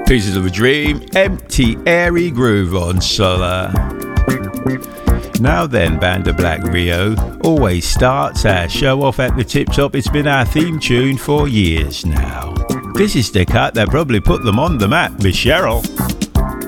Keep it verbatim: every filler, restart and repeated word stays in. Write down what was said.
Pieces of a Dream, Empty Airy Groove on Solar. Now then, Band of Black Rio always starts our show off at the tip top. It's been our theme tune for years now. This is the cut that probably put them on the map with Cheryl.